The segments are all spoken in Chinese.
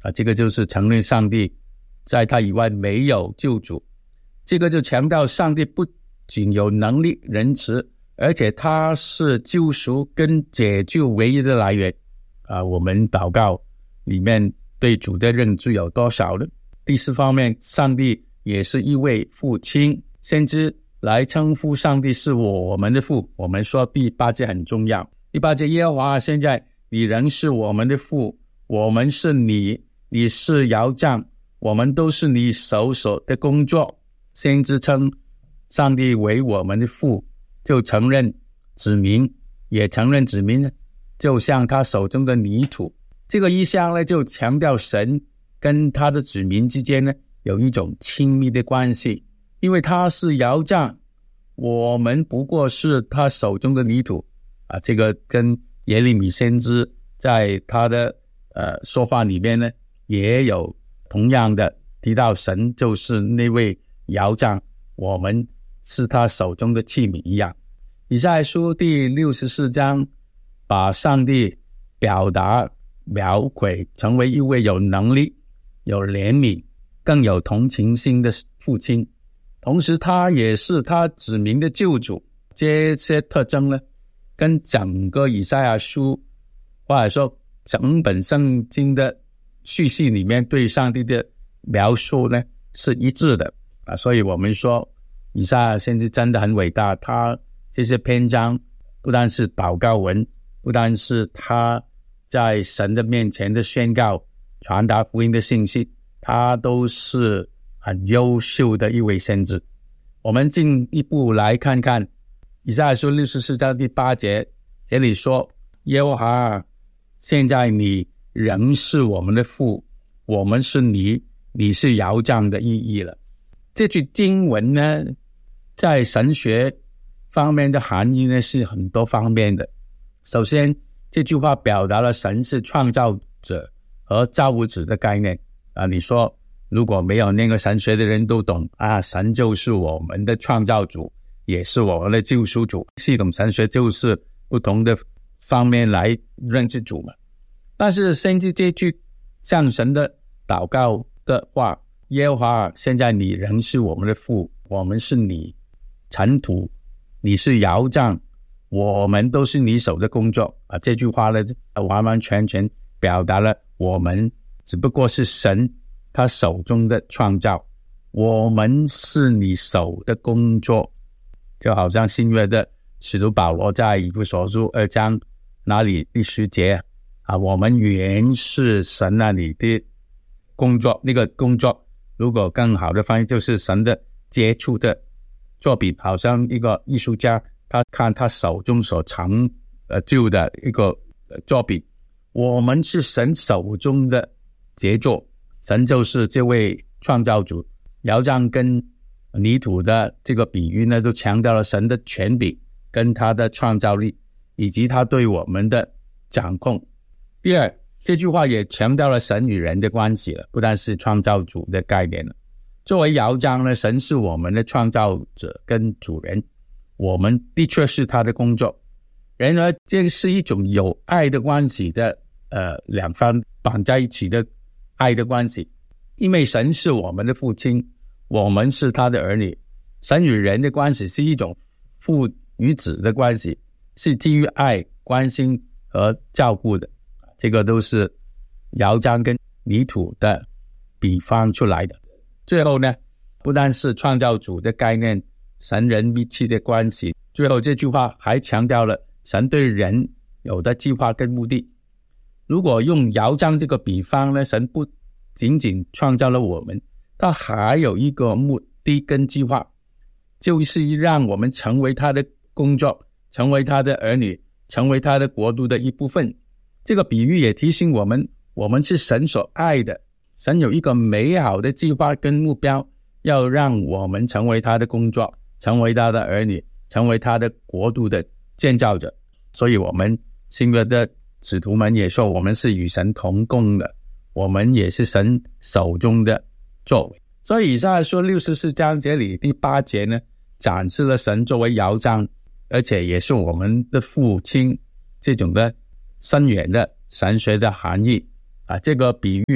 这个就是承认上帝在他以外没有救主。这个就强调上帝不仅有能力仁慈，而且他是救赎跟解救唯一的来源。我们祷告里面对主的认知有多少呢？第四方面，上帝也是一位父亲，先知来称呼上帝是我们的父。我们说第8节很重要，第8节，耶和华，现在你仍是我们的父，我们是你是窑匠，我们都是你手的工作。先知称上帝为我们的父，就承认子民，也承认子民就像他手中的泥土。这个意象呢，就强调神跟他的子民之间呢有一种亲密的关系，因为他是窑匠，我们不过是他手中的泥土。这个跟耶利米先知在他的说话里面呢也有同样的提到，神就是那位窑匠，我们是他手中的器皿一样。以赛亚书第64章把上帝表达描绘成为一位有能力、有怜悯、更有同情心的父亲，同时他也是他子民的救主。这些特征呢，跟整个以赛亚书或者说整本圣经的叙事里面对上帝的描述呢是一致的。所以我们说以赛亚先知真的很伟大，他这些篇章不但是祷告文，不但是他在神的面前的宣告传达福音的信息，他都是很优秀的一位先知。我们进一步来看看以赛亚书64章第8节，这里说，耶和华，现在你仍是我们的父，我们是你是窑匠的意义了。这句经文呢，在神学方面的含义呢是很多方面的。首先，这句话表达了神是创造者和造物主的概念。你说如果没有那个神学的人都懂神就是我们的创造主，也是我们的救赎主。系统神学就是不同的方面来认识主嘛。但是先知这句向神的祷告的话，耶和华，现在你仍是我们的父，我们是你尘土，你是窑匠，我们都是你手的工作。这句话呢，完完全全表达了我们只不过是神他手中的创造，我们是你手的工作。就好像新约的使徒保罗在以弗所书2章那里第10节我们原是神那里的工作。那个工作如果更好的翻译就是神的杰出的作品，好像一个艺术家他看他手中所成就的一个作品，我们是神手中的杰作。神就是这位创造主。窑匠跟泥土的这个比喻呢，都强调了神的权柄跟他的创造力以及他对我们的掌控。第二，这句话也强调了神与人的关系了，不但是创造主的概念了。作为窑匠呢，神是我们的创造者跟主人，我们的确是他的工作。然而这是一种有爱的关系的两方绑在一起的爱的关系。因为神是我们的父亲，我们是他的儿女。神与人的关系是一种父与子的关系，是基于爱、关心和照顾的。这个都是窑匠跟泥土的比方出来的。最后呢，不但是创造主的概念，神人密切的关系，最后这句话还强调了神对人有的计划跟目的。如果用窑匠这个比方呢，神不仅仅创造了我们，他还有一个目的跟计划，就是让我们成为他的工作，成为他的儿女，成为他的国度的一部分。这个比喻也提醒我们，我们是神所爱的，神有一个美好的计划跟目标，要让我们成为他的工作，成为他的儿女，成为他的国度的建造者。所以我们新约的使徒们也说，我们是与神同工的，我们也是神手中的作为。所以以赛亚书64章这里第8节呢，展示了神作为窑匠，而且也是我们的父亲这种的深远的神学的含义这个比喻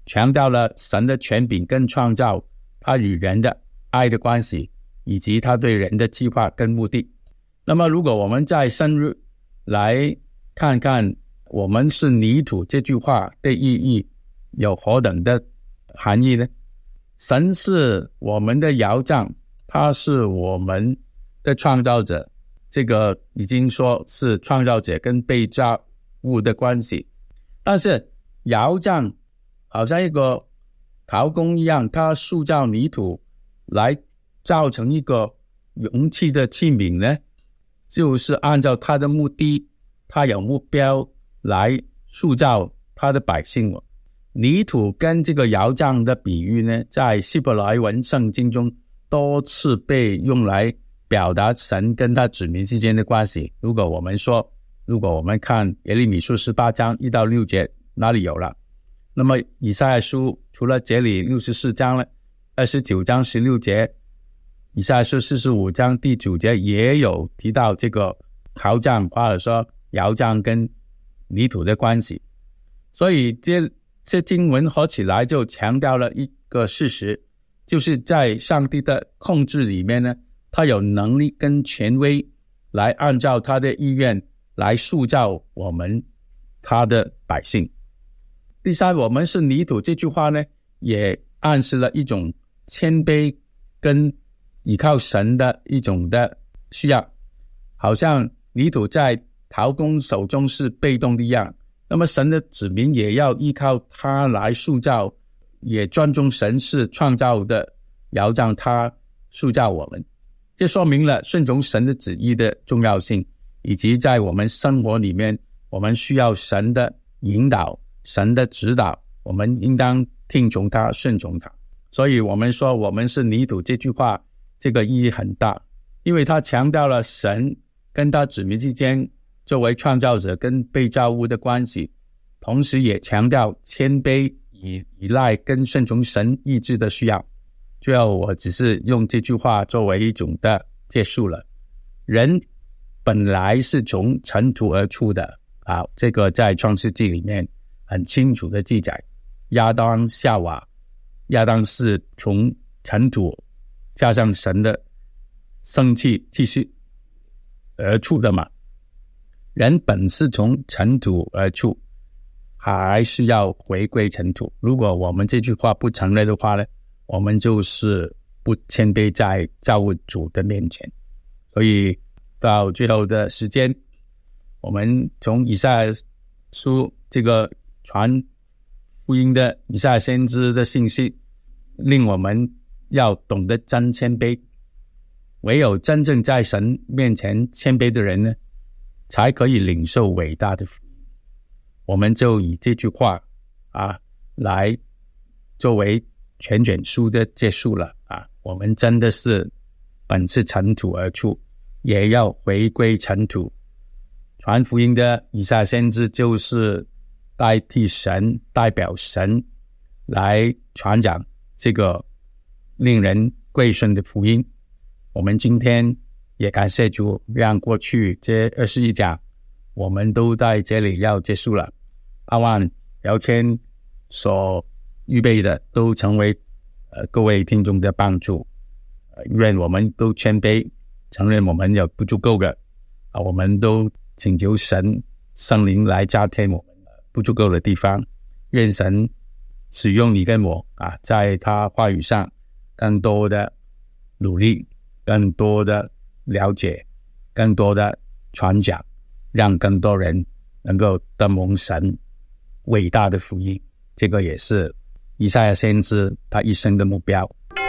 强调了神的权柄跟创造，他与人的爱的关系，以及他对人的计划跟目的。那么如果我们再深入来看看我们是泥土这句话的意义有何等的含义呢？神是我们的窑匠，他是我们的创造者，这个已经说是创造者跟被造物的关系。但是窑匠好像一个陶工一样，他塑造泥土来造成一个容器的器皿呢，就是按照他的目的，他有目标来塑造他的百姓。泥土跟这个窑匠的比喻呢，在希伯来文圣经中多次被用来表达神跟他子民之间的关系。如果我们看耶利米书18章1到6节，哪里有了？那么以赛亚书除了这里64章了，29章16节，以赛亚书45章第9节也有提到这个陶匠或者说窑匠跟泥土的关系。所以这经文合起来就强调了一个事实，就是在上帝的控制里面呢，他有能力跟权威来按照他的意愿来塑造我们他的百姓。第三，我们是泥土这句话呢，也暗示了一种谦卑跟依靠神的一种的需要，好像泥土在陶工手中是被动的一样，那么神的子民也要依靠他来塑造，也尊重神是创造的窑匠，他塑造我们。这说明了顺从神的旨意的重要性，以及在我们生活里面，我们需要神的引导，神的指导，我们应当听从他，顺从他。所以我们说我们是泥土这句话，这个意义很大，因为他强调了神跟他子民之间作为创造者跟被造物的关系，同时也强调谦卑、依赖跟顺从神意志的需要。最后我只是用这句话作为一种的结束了。人本来是从尘土而出的啊，这个在创世纪里面很清楚的记载。亚当夏娃，亚当是从尘土加上神的生气继续而出的嘛。人本是从尘土而出，还是要回归尘土。如果我们这句话不承认的话呢，我们就是不谦卑在造物主的面前。所以到最后的时间，我们从以赛亚书这个传福音的以赛亚先知的信息，令我们要懂得真谦卑。唯有真正在神面前谦卑的人呢，才可以领受伟大的福音。我们就以这句话来作为全卷书的结束了我们真的是本是尘土而出，也要回归尘土。传福音的以赛亚先知就是代替神，代表神来传讲这个令人归顺的福音。我们今天也感谢主，让过去这21讲我们都在这里要结束了。盼望姚谦所预备的都成为各位听众的帮助。愿我们都谦卑，承认我们有不足够的我们都请求神圣灵来加添我们不足够的地方。愿神使用你跟我在他话语上更多的努力，更多的了解，更多的传讲，让更多人能够得蒙神伟大的福音。这个也是以赛亚先知他一生的目标。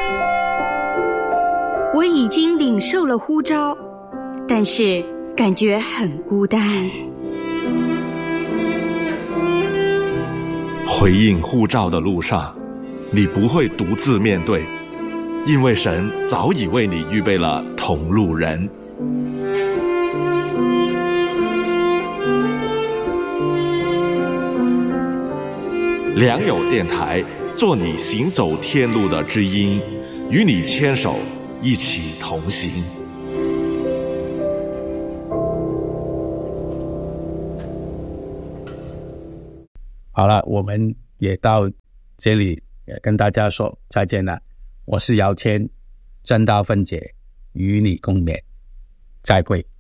我已经领受了呼召，但是感觉很孤单。 回应呼召的路上，你不会独自面对，因为神早已为你预备了同路人。良友电台，做你行走天路的知音，与你牵手一起同行。 好了，我们也到这里也跟大家说再见了。我是姚谦，正道分解，与你共勉，再会。